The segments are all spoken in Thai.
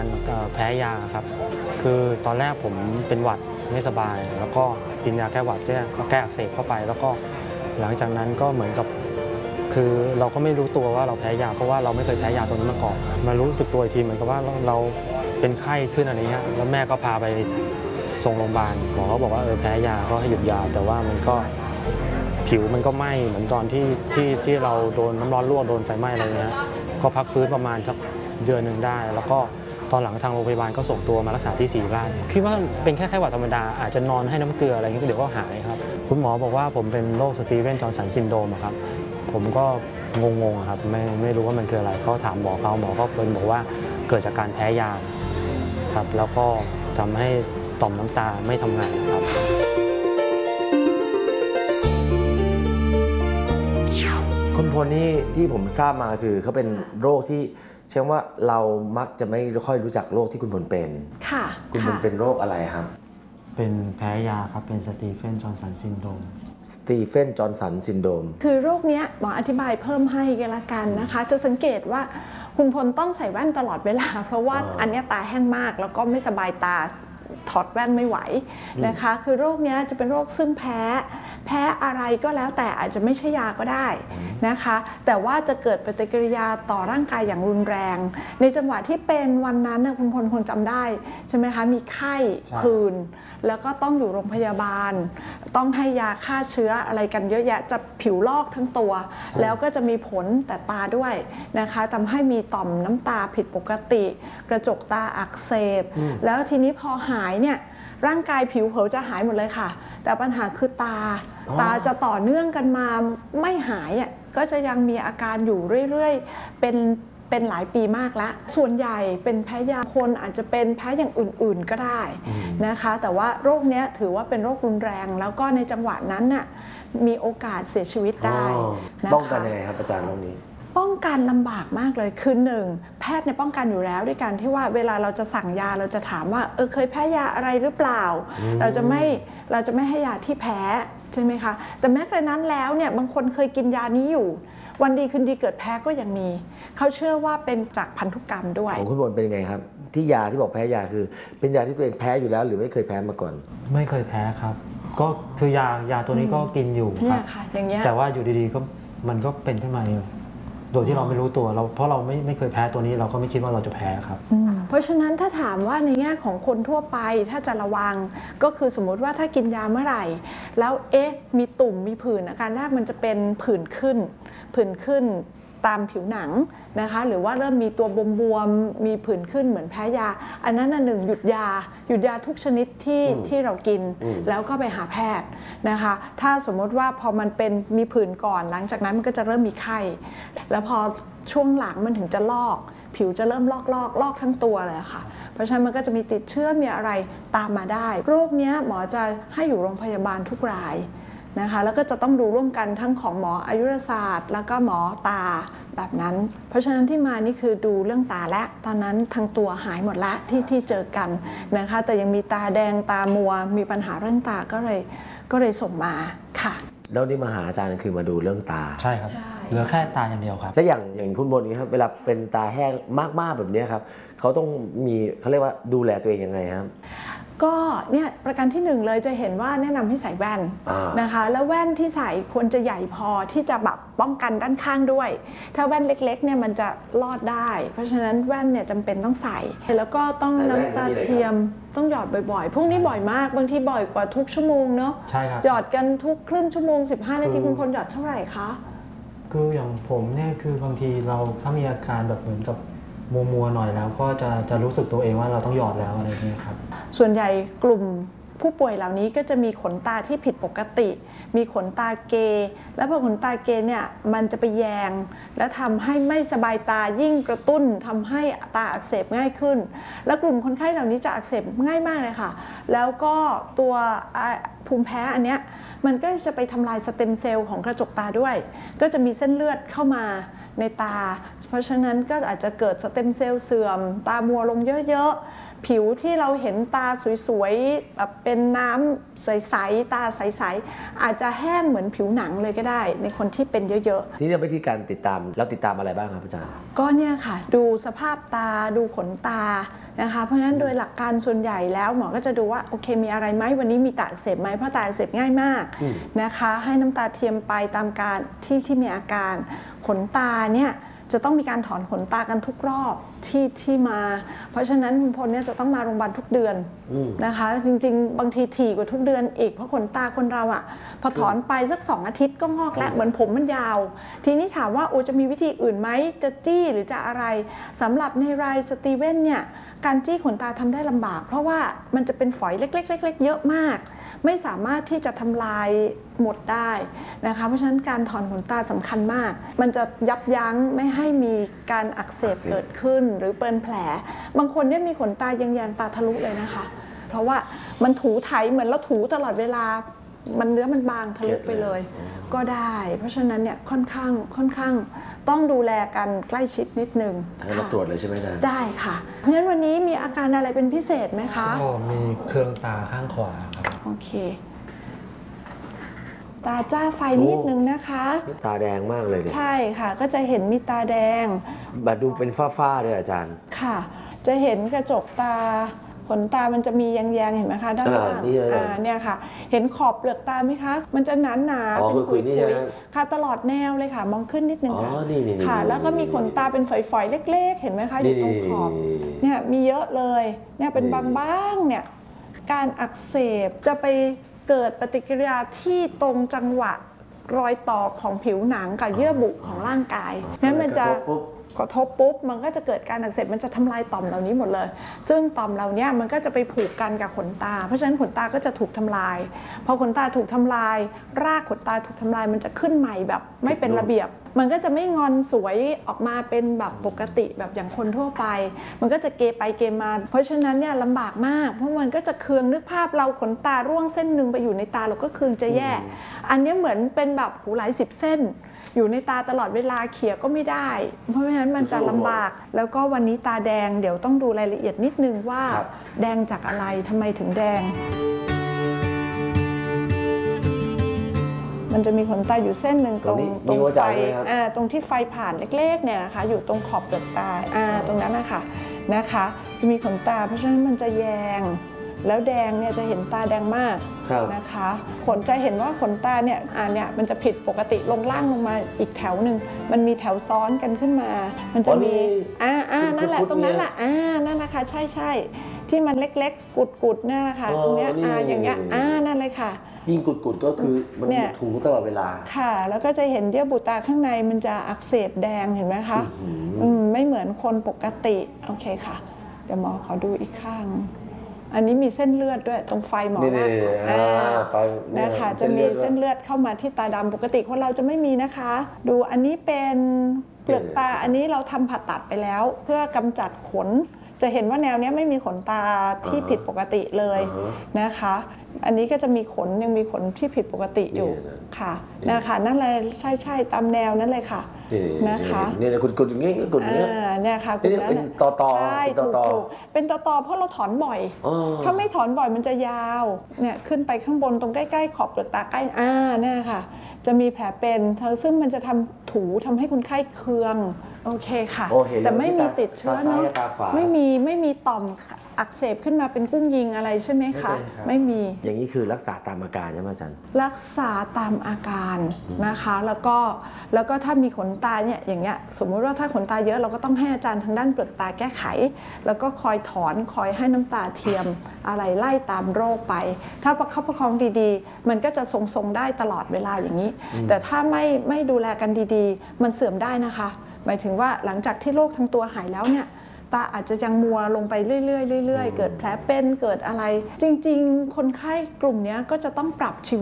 แพ้ยาครับคือตอนแรกผมเป็นหวัดไม่สบายแล้วก็กินยาแก้หวัดแก้อักเสบเข้าไปแล้วก็หลังจากนั้นก็เหมือนกับคือเราก็ไม่รู้ตัวว่าเราแพ้ยาเพราะว่าเราไม่เคยแพ้ยาตัวนี้มาก่อนมารู้สึกตัวอีกทีเหมือนกับว่าเราเป็นไข้ขึ้นอะไรเงี้ยแล้วแม่ก็พาไปส่งโรงพยาบาลหมอเขาบอกว่าแพ้ยาก็ให้หยุดยาแต่ว่ามันก็ผิวมันก็ไหม้เหมือนตอนที่เราโดนน้ำร้อนลวกโดนไฟไหม้อะไรเงี้ยก็พักฟื้นประมาณสักเดือนหนึ่งได้แล้วก็ตอนหลังทางโรงพยาบาลก็ส่งตัวมารักษาที่ศรีราชคิดว่าเป็นแค่หวัดธรรมดาอาจจะนอนให้น้ำเกลืออะไรเงี้ยเดี๋ยวก็หายครับคุณหมอบอกว่าผมเป็นโรคสตีเวนจอห์นสันซินโดรมครับผมก็งงครับไม่รู้ว่ามันคืออะไรเขาถามหมอก็เป็นบอกว่าเกิดจากการแพ้ยาครับแล้วก็ทำให้ต่อมน้ำตาไม่ทำงานครับคุณพลนี่ที่ผมทราบมาคือเขาเป็นโรคที่เชื่อว่าเรามักจะไม่ค่อยรู้จักโรคที่คุณพลเป็นค่ะคุณพลเป็นโรคอะไรครับเป็นแพ้ยาครับเป็นสตีเฟนจอห์นสันซินโดรมคือโรคนี้หมออธิบายเพิ่มให้กันละกันนะคะจะสังเกตว่าคุณพลต้องใส่แว่นตลอดเวลาเพราะว่าอันนี้ตาแห้งมากแล้วก็ไม่สบายตาถอดแว่นไม่ไหวนะคะคือโรคนี้จะเป็นโรคซึ่งแพ้อะไรก็แล้วแต่อาจจะไม่ใช่ยาก็ได้นะคะแต่ว่าจะเกิดปฏิกิริยาต่อร่างกายอย่างรุนแรงในจังหวะที่เป็นวันนั้นนะคุณพลคงจำได้ใช่ไหมคะมีไข้ผื่นแล้วก็ต้องอยู่โรงพยาบาลต้องให้ยาฆ่าเชื้ออะไรกันเยอะแยะจะผิวลอกทั้งตัวแล้วก็จะมีผลแต่ตาด้วยนะคะทำให้มีต่อมน้ำตาผิดปกติกระจกตาอักเสบแล้วทีนี้พอหายเนี่ยร่างกายผิวเผิวจะหายหมดเลยค่ะแต่ปัญหาคือตาจะต่อเนื่องกันมาไม่หายอ่ะก็จะยังมีอาการอยู่เรื่อยๆเป็นหลายปีมากแล้วส่วนใหญ่เป็นแพ้ยาคนอาจจะเป็นแพ้อย่างอื่นๆก็ได้นะคะแต่ว่าโรคนี้ถือว่าเป็นโรครุนแรงแล้วก็ในจังหวะนั้นน่ะมีโอกาสเสียชีวิตได้นะคะป้องกันยังไงครับอาจารย์โรคนี้ป้องกันลำบากมากเลยคือหนึ่งแพทย์เนี่ยป้องกันอยู่แล้วด้วยการที่ว่าเวลาเราจะสั่งยาเราจะถามว่าเคยแพ้ยาอะไรหรือเปล่าเราจะไม่ให้ยาที่แพ้ใช่ไหมคะแต่แม้กระนั้นแล้วเนี่ยบางคนเคยกินยานี้อยู่วันดีคืนดีเกิดแพ้ก็ยังมีเขาเชื่อว่าเป็นจากพันธุกรรมด้วยของคุณบนเป็นไงครับที่ยาที่บอกแพ้ยาคือเป็นยาที่ตัวเองแพ้อยู่แล้วหรือไม่เคยแพ้มาก่อนไม่เคยแพ้ครับก็คือยาตัวนี้ก็กินอยู่ครับแต่ว่าอยู่ดีๆก็มันก็เป็นขึ้นมาเองโดยที่เราไม่รู้ตัวเพราะเราไม่เคยแพ้ตัวนี้เราก็ไม่คิดว่าเราจะแพ้ครับเพราะฉะนั้นถ้าถามว่าในแง่ของคนทั่วไปถ้าจะระวังก็คือสมมติว่าถ้ากินยาเมื่อไหร่แล้วมีตุ่มมีผื่นอาการแรกมันจะเป็นผื่นขึ้นตามผิวหนังนะคะหรือว่าเริ่มมีตัวบวมๆมีผื่นขึ้นเหมือนแพ้ยาอันนั้นหนึ่งหยุดยาทุกชนิดที่เรากินแล้วก็ไปหาแพทย์นะคะถ้าสมมติว่าพอมันเป็นมีผื่นก่อนหลังจากนั้นมันก็จะเริ่มมีไข้แล้วพอช่วงหลังมันถึงจะลอกผิวจะเริ่มลอกทั้งตัวเลยค่ะเพราะฉะนั้นมันก็จะมีติดเชื้อมีอะไรตามมาได้โรคนี้หมอจะให้อยู่โรงพยาบาลทุกรายนะคะแล้วก็จะต้องดูร่วมกันทั้งของหมออายุรศาสตร์แล้วก็หมอตาแบบนั้นเพราะฉะนั้นที่มานี่คือดูเรื่องตาและตอนนั้นทั้งตัวหายหมดละที่เจอกันนะคะแต่ยังมีตาแดงตามัวมีปัญหาเรื่องตาก็เลยส่งมาค่ะแล้วนี่มาหาอาจารย์คือมาดูเรื่องตาใช่ครับเหลือแค่ตาอย่างเดียวครับและอย่างคุณบนนี้ครับเวลาเป็นตาแห้งมากๆแบบนี้ครับเขาต้องมีเขาเรียกว่าดูแลตัวเองยังไงครับก็เนี่ยประการที่หนึ่งเลยจะเห็นว่าแนะนำให้ใส่แว่นนะคะแล้วแว่นที่ใส่ควรจะใหญ่พอที่จะแบบป้องกันด้านข้างด้วยถ้าแว่นเล็กๆเนี่ยมันจะรอดได้เพราะฉะนั้นแว่นเนี่ยจำเป็นต้องใส่แล้วก็ต้องน้ำตาเทียมต้องหยอดบ่อยๆพวกนี้บ่อยมากบางทีบ่อยกว่าทุกชั่วโมงเนาะใช่ครับหยอดกันทุกครึ่งชั่วโมง15 นาทีคุณพลหยอดเท่าไหร่คะคืออย่างผมเนี่ยคือบางทีถ้ามีอาการแบบเหมือนกับมัวหน่อยแล้วก็จะรู้สึกตัวเองว่าเราต้องหยอดแล้วอะไรอย่างเงี้ยครับส่วนใหญ่กลุ่มผู้ป่วยเหล่านี้ก็จะมีขนตาที่ผิดปกติมีขนตาเกยแล้วพอขนตาเกยเนี่ยมันจะไปแยงแล้วทำให้ไม่สบายตายิ่งกระตุ้นทำให้ตาอักเสบง่ายขึ้นแล้วกลุ่มคนไข้เหล่านี้จะอักเสบง่ายมากเลยค่ะแล้วก็ตัวภูมิแพ้อันเนี้ยมันก็จะไปทำลายสเต็มเซลล์ของกระจกตาด้วยก็จะมีเส้นเลือดเข้ามาในตา เพราะฉะนั้นก็อาจจะเกิดสเต็มเซลล์เสื่อมตามัวลงเยอะๆผิวที่เราเห็นตาสวยๆแบบเป็นน้ำใสๆตาใสๆอาจจะแห้งเหมือนผิวหนังเลยก็ได้ในคนที่เป็นเยอะๆที่นี่วิธีการติดตามแล้วติดตามอะไรบ้างครับอาจารย์ก็เนี่ยค่ะดูสภาพตาดูขนตานะคะเพราะฉะนั้นโดยหลักการส่วนใหญ่แล้วหมอก็จะดูว่าโอเคมีอะไรไหมวันนี้มีตาอักเสบไหมเพราะตาอักเสบง่ายมากนะคะให้น้ำตาเทียมไปตามการที่มีอาการขนตาเนี่ยจะต้องมีการถอนขนตากันทุกรอบที่มาเพราะฉะนั้นคุณพลเนี่ยจะต้องมาโรงพยาบาลทุกเดือนนะคะจริงๆบางทีถี่กว่าทุกเดือนอีกเพราะขนตาคนเราอ่ะพอถอนไปสัก2 อาทิตย์ก็งอกแล้วเหมือนผมมันยาวทีนี้ถามว่าจะมีวิธีอื่นไหมจะจี้หรือจะอะไรสำหรับในรายสตีเวนเนี่ยการจี้ขนตาทำได้ลำบากเพราะว่ามันจะเป็นฝอยเล็กๆๆๆเยอะมากไม่สามารถที่จะทำลายหมดได้นะคะเพราะฉะนั้นการถอนขนตาสำคัญมากมันจะยับยั้งไม่ให้มีการอักเสบเกิดขึ้นหรือเป็นแผลบางคนเนี่ยมีขนตายังตาทะลุเลยนะคะเพราะว่ามันถูไถเหมือนเราถูตลอดเวลามันเนื้อมันบางทะลุไปเลยก็ได้เพราะฉะนั้นเนี่ยค่อนข้างต้องดูแลกันใกล้ชิดนิดนึงเราตรวจเลยใช่ไหมอาจารย์ได้ค่ะเพราะฉะนั้นวันนี้มีอาการอะไรเป็นพิเศษไหมคะก็มีเคืองตาข้างขวาครับโอเคตาจ้าไฟนิดนึงนะคะตาแดงมากเลยใช่ค่ะก็จะเห็นมีตาแดงแบบดูเป็นฝ้าๆด้วยอาจารย์ค่ะจะเห็นกระจกตาขนตามันจะมีแยงๆเห็นไหมคะด้านล่างเนี่ยค่ะเห็นขอบเปลือกตาไหมคะมันจะหนาเป็นขุยๆค่ะตลอดแนวเลยค่ะมองขึ้นนิดนึงค่ะค่ะแล้วก็มีขนตาเป็นฝอยๆเล็กๆเห็นไหมคะอยู่ตรงขอบเนี่ยมีเยอะเลยเนี่ยเป็นบางๆเนี่ยการอักเสบจะไปเกิดปฏิกิริยาที่ตรงจังหวะรอยต่อของผิวหนังกับเยื่อบุของร่างกายนั้นมันจะกระทบปุ๊บมันก็จะเกิดการอักเสบมันจะทำลายต่อมเหล่านี้หมดเลยซึ่งต่อมเหล่านี้มันก็จะไปผูกกันกับขนตาเพราะฉะนั้นขนตาก็จะถูกทำลายพอขนตาถูกทำลายรากขนตาถูกทำลายมันจะขึ้นใหม่แบบไม่เป็นระเบียบมันก็จะไม่งอนสวยออกมาเป็นแบบปกติแบบอย่างคนทั่วไปมันก็จะเกไปเกมาเพราะฉะนั้นเนี่ยลำบากมากเพราะมันก็จะเคืองนึกภาพเราขนตาร่วงเส้นหนึ่งไปอยู่ในตาเราก็เคืองจะแย่อันนี้เหมือนเป็นแบบหูหลาย10 เส้นอยู่ในตาตลอดเวลาเขี่ยก็ไม่ได้เพราะฉะนั้นมันจะลำบากแล้วก็วันนี้ตาแดงเดี๋ยวต้องดูรายละเอียดนิดนึงว่าแดงจากอะไรทำไมถึงแดงมันจะมีขนตาอยู่เส้นหนึ่งตรงไฟตรงที่ไฟผ่านเล็กๆเนี่ยนะคะอยู่ตรงขอบเปลือกตาตรงนั้นนะคะจะมีขนตาเพราะฉะนั้นมันจะแยงแล้วแดงเนี่ยจะเห็นตาแดงมากนะคะขนจะเห็นว่าขนตาเนี่ยมันจะผิดปกติลงล่างลงมาอีกแถวหนึ่งมันมีแถวซ้อนกันขึ้นมามันจะมีนั่นแหละตรงนั้นแหละนั่นนะคะใช่ที่มันเล็กๆกุดๆนั่นแหละค่ะตรงเนี้ยอย่างเงี้ยนั่นเลยค่ะยิ่งกุดๆก็คือมันถูตลอดเวลาค่ะแล้วก็จะเห็นเยื่อบุตาข้างในมันจะอักเสบแดงเห็นไหมคะไม่เหมือนคนปกติโอเคค่ะเดี๋ยวหมอขอดูอีกข้างอันนี้มีเส้นเลือดด้วยตรงไฟหมอนะคะจะมีเส้นเลือดเข้ามาที่ตาดำปกติคนเราจะไม่มีนะคะดูอันนี้เป็นเปลือกตาอันนี้เราทำผ่าตัดไปแล้วเพื่อกำจัดขนจะเห็นว่าแนวนี้ไม่มีขนตาที่ผิดปกติเลยนะคะอันนี้ก็จะมีขนยังมีขนที่ผิดปกติอยู่ค่ะนะคะนั่นเลยใช่ตามแนวนั้นเลยค่ะนะคะเนี่ยกุดอย่างงี้กุดเนี้ยเนี่ยค่ะกุดนั้นเป็นตอใช่ถูกเป็นตอเพราะเราถอนบ่อยถ้าไม่ถอนบ่อยมันจะยาวเนี่ยขึ้นไปข้างบนตรงใกล้ๆขอบเปลือกตาใกล้เนี่ยค่ะจะมีแผลเป็นซึ่งมันจะทำให้คนไข้เคืองโอเคค่ะแต่ไม่มีติดเชื้อเนาะไม่มีต่อมอักเสบขึ้นมาเป็นกุ้งยิงอะไรใช่ไหมคะไม่มีอย่างนี้คือรักษาตามอาการใช่ไหมอาจารย์รักษาตามอาการนะคะแล้วก็ถ้ามีขนตาเนี่ยอย่างเงี้ยสมมติว่าถ้าขนตาเยอะเราก็ต้องให้อาจารย์ทางด้านเปลือกตาแก้ไขแล้วก็คอยถอนคอยให้น้ำตาเทียมอะไรไล่ตามโรคไปถ้าประคับประคองดีๆมันก็จะทรงๆได้ตลอดเวลาอย่างนี้แต่ถ้าไม่ดูแลกันดีๆมันเสื่อมได้นะคะหมายถึงว่าหลังจากที่โรคทั้งตัวหายแล้วเนี่ยตาอาจจะยังมัวลงไปเรื่อยๆเกิดแผลเป็นเกิดอะไรจริงๆคนไข้กลุ่มนี้ก็จะต้องปรับชีวิต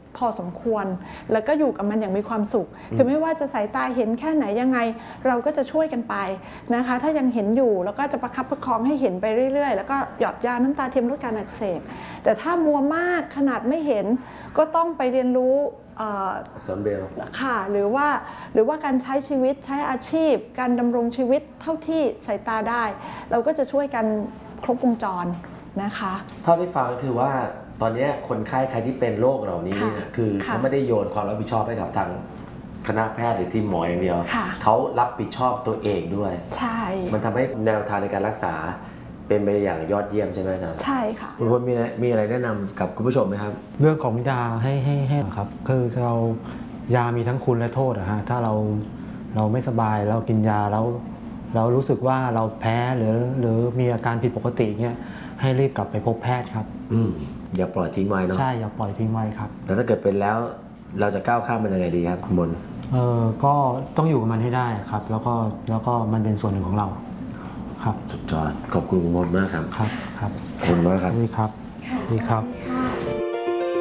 พอสมควร แล้วก็อยู่กับมันอย่างมีความสุขคือไม่ว่าจะสายตาเห็นแค่ไหนยังไงเราก็จะช่วยกันไปนะคะถ้ายังเห็นอยู่แล้วก็จะประคับประคองให้เห็นไปเรื่อยๆแล้วก็หยอดยาน้ำตาเทียมลดการอักเสบแต่ถ้ามัวมากขนาดไม่เห็นก็ต้องไปเรียนรู้อักษรเบรลล์ค่ะหรือว่าการใช้ชีวิตใช้อาชีพการดำรงชีวิตเท่าที่สายตาได้เราก็จะช่วยกันครบวงจรนะคะเท่าที่ฟังก็คือว่าตอนนี้คนไข้ใครที่เป็นโรคเหล่านี้คือเขาไม่ได้โยนความรับผิดชอบให้กับทางคณะแพทย์หรือทีมหมออย่างเดียวเขารับผิดชอบตัวเองด้วยใช่มันทำให้แนวทางในการรักษาเป็นไปอย่างยอดเยี่ยมใช่ไหมอาจารย์ใช่ค่ะคุณพลมีอะไรแนะนำกับคุณผู้ชมไหมครับเรื่องของยาให้ครับคือเรายามีทั้งคุณและโทษอะฮะถ้าเราไม่สบายเรากินยาแล้วเรารู้สึกว่าเราแพ้หรือมีอาการผิดปกติเงี้ยให้รีบกลับไปพบแพทย์ครับอย่าปล่อยทิ้งไว้เนาะใช่อย่าปล่อยทิ้งไว้ครับแล้วถ้าเกิดเป็นแล้วเราจะก้าวข้ามมันยังไงดีครับคุณมนก็ต้องอยู่กับมันให้ได้ครับแล้วก็มันเป็นส่วนหนึ่งของเราครับสุดยอดขอบคุณคุณมนมากครับครับขอบคุณมากครับดีครับดีครับ